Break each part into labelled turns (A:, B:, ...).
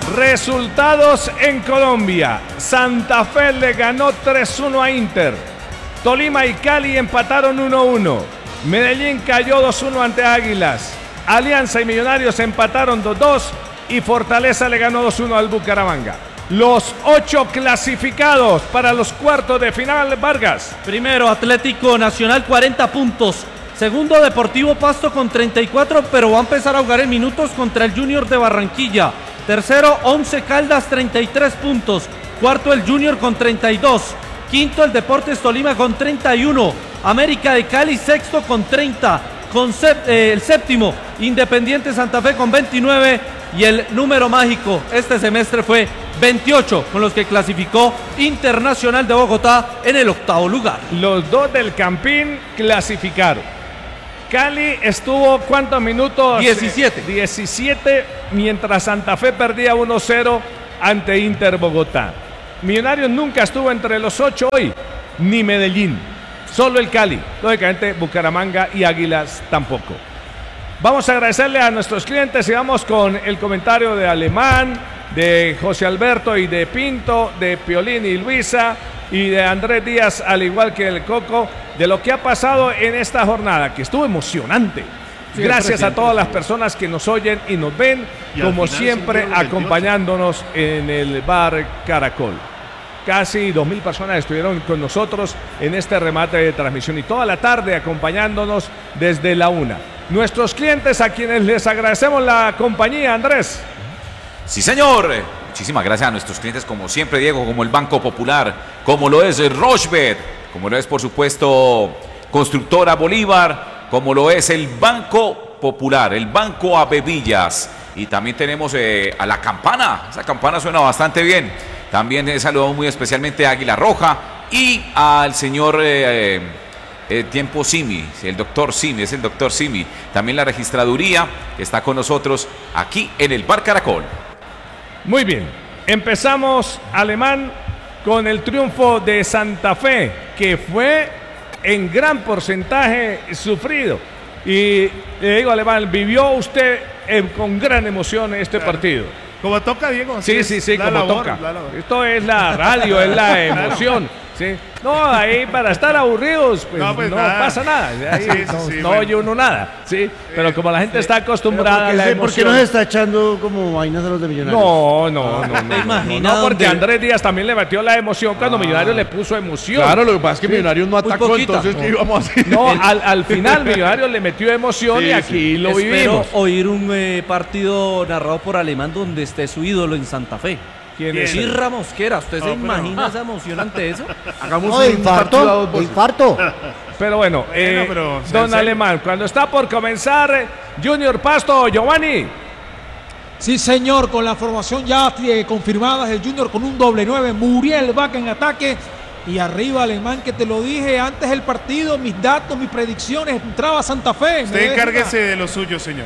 A: Resultados en Colombia. Santa Fe le ganó 3-1 a Inter. Tolima y Cali empataron 1-1. Medellín cayó 2-1 ante Águilas. Alianza y Millonarios empataron 2-2 y Fortaleza le ganó 2-1 al Bucaramanga. Los 8 clasificados para los cuartos de final, Vargas.
B: Primero, Atlético Nacional, 40 puntos. Segundo, Deportivo Pasto con 34, pero va a empezar a jugar en minutos contra el Junior de Barranquilla. Tercero, 11 Caldas, 33 puntos. Cuarto, el Junior con 32. Quinto, el Deportes Tolima con 31. América de Cali, sexto con 30. El séptimo, Independiente Santa Fe con 29. Y el número mágico este semestre fue 28, con los que clasificó Internacional de Bogotá en el octavo lugar.
A: Los dos del Campín clasificaron. Cali estuvo, ¿cuántos minutos?
B: 17.
A: 17, mientras Santa Fe perdía 1-0 ante Inter Bogotá. Millonarios nunca estuvo entre los 8 hoy, ni Medellín. Solo el Cali. Lógicamente, Bucaramanga y Águilas tampoco. Vamos a agradecerle a nuestros clientes y vamos con el comentario de Alemán, de José Alberto y de Pinto, de Piolín y Luisa y de Andrés Díaz, al igual que el Coco, de lo que ha pasado en esta jornada, que estuvo emocionante. Sí, gracias a todas las personas que nos oyen y nos ven, y como siempre, acompañándonos en el Bar Caracol. Casi 2.000 personas estuvieron con nosotros en este remate de transmisión y toda la tarde acompañándonos desde la 1. Nuestros clientes a quienes les agradecemos la compañía, Andrés.
C: Sí, señor. Muchísimas gracias a nuestros clientes, como siempre, Diego, como el Banco Popular, como lo es Rochebet, como lo es, por supuesto, Constructora Bolívar, como lo es el Banco Popular, el Banco Avevillas. Y también tenemos a la campana. Esa campana suena bastante bien. También saludamos muy especialmente a Águila Roja y al señor Tiempo Simi, el doctor Simi, es el doctor Simi. También la registraduría que está con nosotros aquí en el Bar Caracol.
A: Muy bien, empezamos, Alemán, con el triunfo de Santa Fe, que fue en gran porcentaje sufrido. Y le digo, Alemán, vivió usted con gran emoción este partido.
D: Como toca, Diego.
A: Sí, como labor, toca. Esto es la radio, es la emoción. Sí. No, ahí para estar aburridos, pues no pasa nada. Ahí no oye uno nada. Sí, pero como la gente está acostumbrada a la emoción.
E: ¿Por qué no se está echando como vainas a los de Millonarios?
A: No, porque Andrés Díaz también le metió la emoción cuando Millonarios le puso emoción.
D: Claro, lo que pasa es que Millonarios no atacó, entonces ¿qué íbamos a hacer?
A: No, al final Millonarios le metió emoción y aquí lo vivimos.
B: Espero oír un partido narrado por Alemán donde esté su ídolo en Santa Fe.
A: ¿Quién es?
B: Sirra Mosquera, ¿usted se imagina esa emoción ante eso?
E: Hagamos un infarto.
A: Pero bueno, don Alemán, cuando está por comenzar Junior Pasto, Giovanni.
F: Sí, señor, con la formación ya confirmada, el Junior con un doble 9, Muriel Vaca en ataque y arriba Alemán, que te lo dije antes del partido, mis datos, mis predicciones, entraba Santa Fe.
D: Usted encárguese de lo suyo, señor.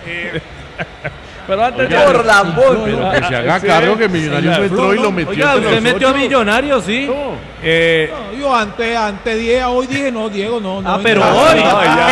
A: Pero antes
B: por la bola.
D: Pero que se haga cargo que Millonarios entró y lo metió.
B: Oiga, usted metió a Millonarios, ¿sí.
F: No, yo antes 10, hoy dije no, Diego, no.
B: Pero hoy.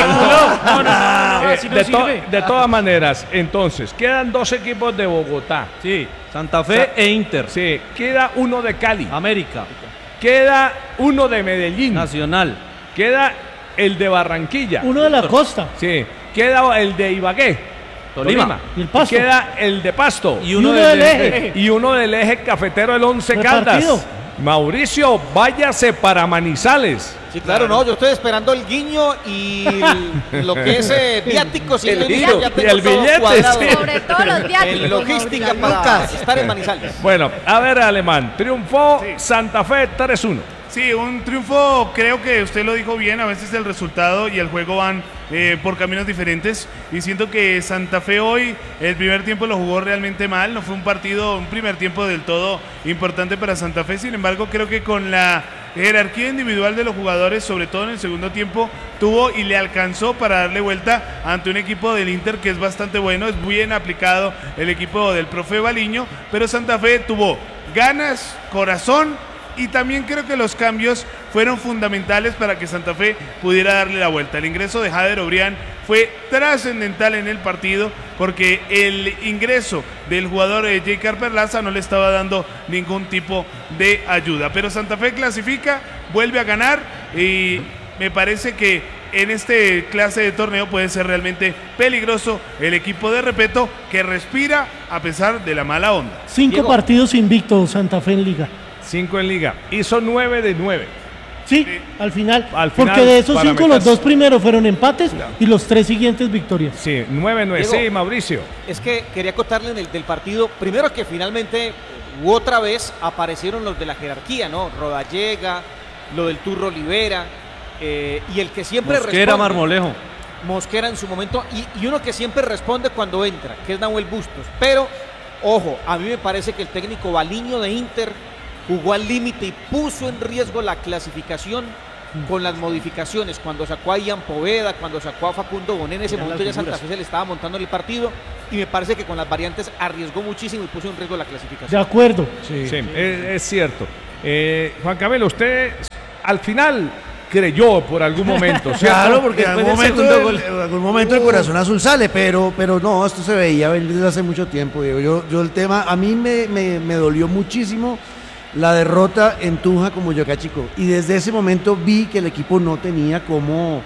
A: De todas maneras, entonces, quedan 2 equipos de Bogotá.
B: Sí, Santa Fe e Inter.
A: Sí, queda uno de Cali.
B: América.
A: Queda uno de Medellín.
B: Nacional.
A: Queda el de Barranquilla.
E: Uno de la costa.
A: Sí, queda el de Ibagué. Tolima.
E: Y el Pasto.
A: Queda el de Pasto.
E: Y uno del Eje.
A: Y uno del Eje Cafetero, el 11 Caldas. Mauricio, váyase para Manizales.
G: Sí, claro, no, yo estoy esperando el guiño y lo que es viáticos y
A: el billete.
G: Sí.
H: Sobre todo los viáticos.
G: En logística para estar en Manizales.
A: Bueno, a ver, Alemán, triunfó Santa Fe 3-1.
D: Sí, un triunfo, creo que usted lo dijo bien, a veces el resultado y el juego van por caminos diferentes y siento que Santa Fe hoy, el primer tiempo lo jugó realmente mal, no fue un primer tiempo del todo importante para Santa Fe, sin embargo creo que con la jerarquía individual de los jugadores, sobre todo en el segundo tiempo, tuvo y le alcanzó para darle vuelta ante un equipo del Inter que es bastante bueno, es bien aplicado el equipo del profe Baliño, pero Santa Fe tuvo ganas, corazón. Y también creo que los cambios fueron fundamentales para que Santa Fe pudiera darle la vuelta. El ingreso de Jader Obrián fue trascendental en el partido porque el ingreso del jugador J. Perlaza no le estaba dando ningún tipo de ayuda. Pero Santa Fe clasifica, vuelve a ganar y me parece que en este clase de torneo puede ser realmente peligroso el equipo de Repeto, que respira a pesar de la mala onda.
H: 5 partidos invictos Santa Fe en Liga.
A: 5 en Liga. Hizo 9 de 9.
H: Sí, al final.
A: Al final,
H: porque de esos
A: para
H: 5 los
A: meterse.
H: 2 primeros fueron empates y los 3 siguientes victorias.
A: Sí, 9-9.
G: Diego,
A: Sí, Mauricio.
G: Es que quería contarle del partido, primero que finalmente otra vez aparecieron los de la jerarquía, ¿no? Rodallega, lo del Turro Olivera, y el que siempre
B: Mosquera,
G: responde.
B: Marmolejo.
G: Mosquera en su momento, y uno que siempre responde cuando entra, que es Nahuel Bustos. Pero, ojo, a mí me parece que el técnico Baliño de Inter jugó al límite y puso en riesgo la clasificación con las modificaciones, cuando sacó a Ian Poveda, cuando sacó a Facundo Boné, en ese momento ya Santa Fe se le estaba montando en el partido, y me parece que con las variantes arriesgó muchísimo y puso en riesgo la clasificación.
H: De acuerdo.
A: Sí, es cierto. Juan Camilo, usted al final creyó por algún momento, ¿cierto?
E: Claro, porque en
B: Después del
E: algún momento el corazón azul sale, pero no, esto se veía venir desde hace mucho tiempo, Diego. Yo el tema, a mí me dolió muchísimo la derrota en Tunja como Boyacá Chico, y desde ese momento vi que el equipo no tenía cómo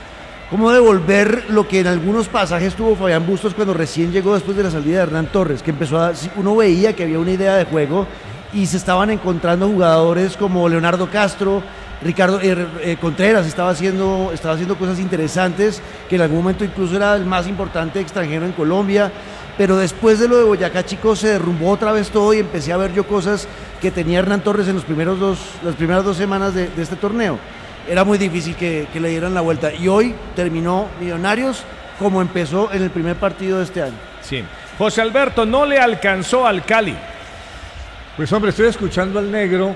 E: devolver lo que en algunos pasajes tuvo Fabián Bustos cuando recién llegó después de la salida de Hernán Torres, que uno veía que había una idea de juego y se estaban encontrando jugadores como Leonardo Castro, Ricardo Contreras estaba haciendo cosas interesantes, que en algún momento incluso era el más importante extranjero en Colombia, pero después de lo de Boyacá Chico se derrumbó otra vez todo y empecé a ver yo cosas que tenía Hernán Torres en las primeras 2 semanas de este torneo. Era muy difícil que le dieran la vuelta, y hoy terminó Millonarios como empezó en el primer partido de este año.
A: Sí. José Alberto, no le alcanzó al Cali.
F: Pues hombre, estoy escuchando al negro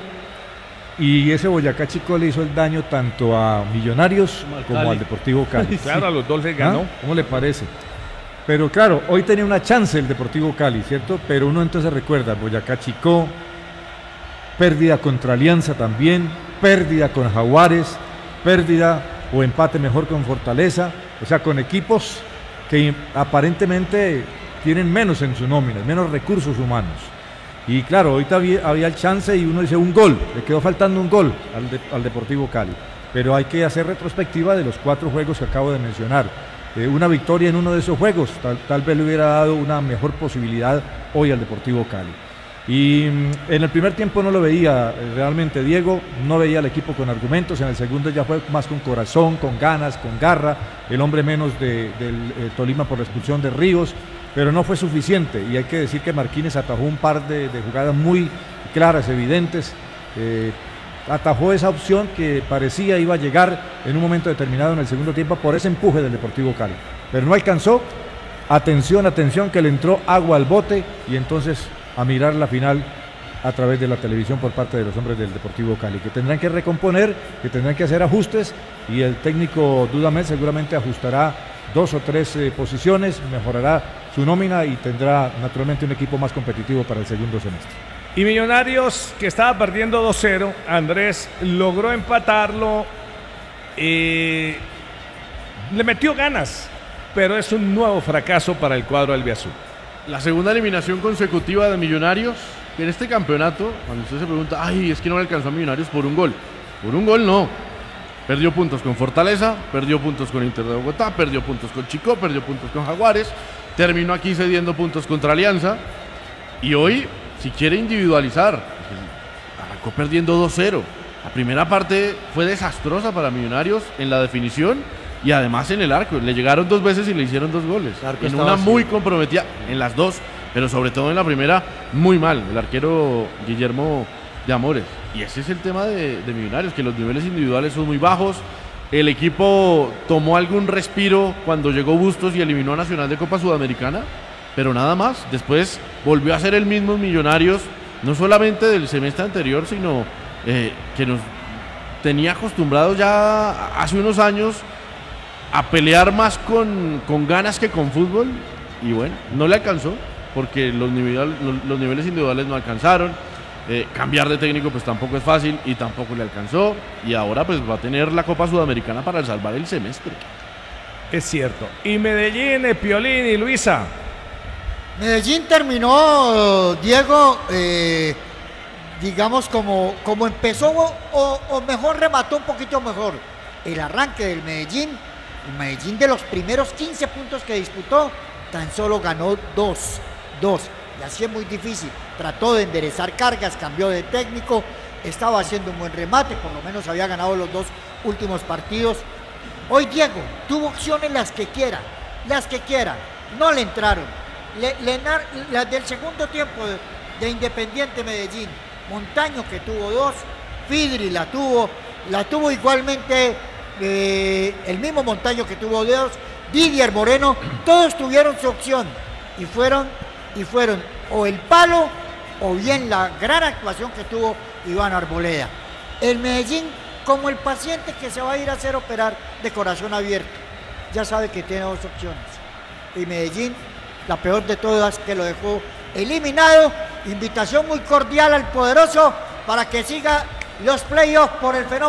F: y ese Boyacá Chico le hizo el daño tanto a Millonarios como al Deportivo Cali.
A: Claro, a los dos les ganó.
F: ¿Cómo le parece? Pero claro, hoy tenía una chance el Deportivo Cali, ¿cierto? Pero uno entonces recuerda, Boyacá Chico, pérdida contra Alianza también, pérdida con Jaguares, pérdida o empate mejor con Fortaleza, o sea, con equipos que aparentemente tienen menos en su nómina, menos recursos humanos. Y claro, ahorita había el chance y uno dice un gol, le quedó faltando un gol al Deportivo Cali. Pero hay que hacer retrospectiva de los 4 juegos que acabo de mencionar. Una victoria en uno de esos juegos tal vez le hubiera dado una mejor posibilidad hoy al Deportivo Cali. Y en el primer tiempo no lo veía realmente Diego, no veía al equipo con argumentos. En el segundo ya fue más con corazón, con ganas, con garra, el hombre menos del Tolima por la expulsión de Ríos, pero no fue suficiente, y hay que decir que Marquínez atajó un par de jugadas muy claras, evidentes. Atajó esa opción que parecía iba a llegar en un momento determinado en el segundo tiempo por ese empuje del Deportivo Cali, pero no alcanzó. Atención, que le entró agua al bote, y entonces a mirar la final a través de la televisión por parte de los hombres del Deportivo Cali, que tendrán que recomponer, que tendrán que hacer ajustes, y el técnico Dudamel seguramente ajustará 2 o 3 posiciones, mejorará su nómina y tendrá naturalmente un equipo más competitivo para el segundo semestre.
A: Y Millonarios, que estaba perdiendo 2-0, Andrés logró empatarlo, le metió ganas, pero es un nuevo fracaso para el cuadro albiazul.
I: La segunda eliminación consecutiva de Millonarios en este campeonato. Cuando usted se pregunta, ay, es que no le alcanzó a Millonarios por un gol. Por un gol no. Perdió puntos con Fortaleza, perdió puntos con Inter de Bogotá, perdió puntos con Chico, perdió puntos con Jaguares, terminó aquí cediendo puntos contra Alianza, y hoy, si quiere individualizar, arrancó perdiendo 2-0. La primera parte fue desastrosa para Millonarios en la definición y además en el arco. Le llegaron 2 veces y le hicieron 2 goles. En una muy comprometida, en las 2, pero sobre todo en la primera, muy mal. El arquero Guillermo de Amores. Y ese es el tema de Millonarios, que los niveles individuales son muy bajos. El equipo tomó algún respiro cuando llegó Bustos y eliminó a Nacional de Copa Sudamericana, pero nada más. Después volvió a ser el mismo Millonarios, no solamente del semestre anterior, sino que nos tenía acostumbrados ya hace unos años a pelear más con ganas que con fútbol. Y bueno, no le alcanzó porque los niveles individuales no alcanzaron. Cambiar de técnico pues tampoco es fácil y tampoco le alcanzó, y ahora pues va a tener la Copa Sudamericana para salvar el semestre.
A: Es cierto. Y Medellín, Piolín y Luisa.
J: Medellín terminó, Diego, digamos como empezó o mejor remató un poquito mejor. El arranque del Medellín, el Medellín de los primeros 15 puntos que disputó, tan solo ganó dos. Y así es muy difícil. Trató de enderezar cargas, cambió de técnico, estaba haciendo un buen remate, por lo menos había ganado los 2 últimos partidos. Hoy Diego tuvo opciones las que quiera, no le entraron. Las del segundo tiempo de Independiente Medellín, Montaño que tuvo 2, Fidri la tuvo igualmente el mismo Montaño que tuvo 2, Didier Moreno, todos tuvieron su opción y fueron o el palo o bien la gran actuación que tuvo Iván Arboleda. El Medellín, como el paciente que se va a ir a hacer operar de corazón abierto, ya sabe que tiene 2 opciones. Y Medellín, la peor de todas, que lo dejó eliminado. Invitación muy cordial al poderoso para que siga los playoffs por el fenómeno.